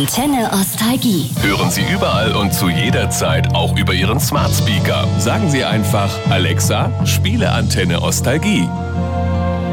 Antenne Ostalgie. Hören Sie überall und zu jeder Zeit, auch über Ihren Smart Speaker. Sagen Sie einfach, Alexa, spiele Antenne Ostalgie.